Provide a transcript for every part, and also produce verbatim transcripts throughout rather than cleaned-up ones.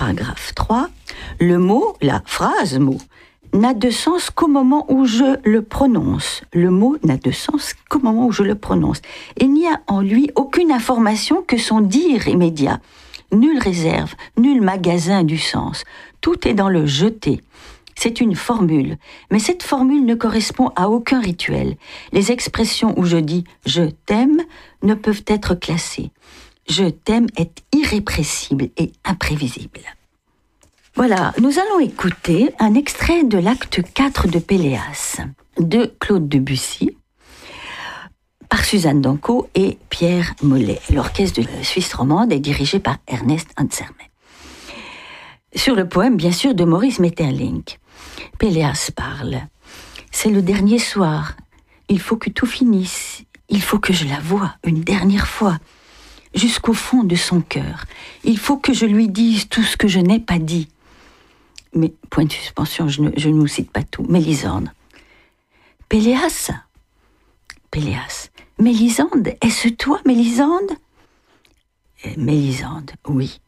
paragraphe trois, le mot, la phrase mot, n'a de sens qu'au moment où je le prononce. Le mot n'a de sens qu'au moment où je le prononce. Il n'y a en lui aucune information que son dire immédiat. Nulle réserve, nul magasin du sens. Tout est dans le jeté. C'est une formule, mais cette formule ne correspond à aucun rituel. Les expressions où je dis « je t'aime » ne peuvent être classées. « Je t'aime » est irrépressible et imprévisible. Voilà, nous allons écouter un extrait de l'acte quatre de Péléas, de Claude Debussy, par Suzanne Danco et Pierre Mollet. L'orchestre de la Suisse romande est dirigé par Ernest Ansermet. Sur le poème, bien sûr, de Maurice Maeterlinck. Péléas parle. C'est le dernier soir. Il faut que tout finisse. Il faut que je la voie une dernière fois, jusqu'au fond de son cœur. Il faut que je lui dise tout ce que je n'ai pas dit. Mais, point de suspension, je ne, je ne vous cite pas tout. Mélisande. Péléas. Péléas. Mélisande, est-ce toi, Mélisande? Mélisande, oui.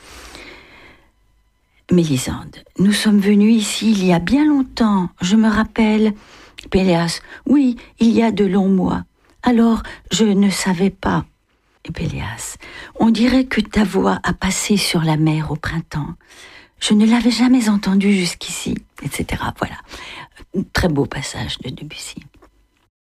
Mélisande, nous sommes venus ici il y a bien longtemps, je me rappelle. Péléas, oui, il y a de longs mois. Alors, je ne savais pas. Péléas, on dirait que ta voix a passé sur la mer au printemps. Je ne l'avais jamais entendue jusqu'ici, et cetera. Voilà, un très beau passage de Debussy.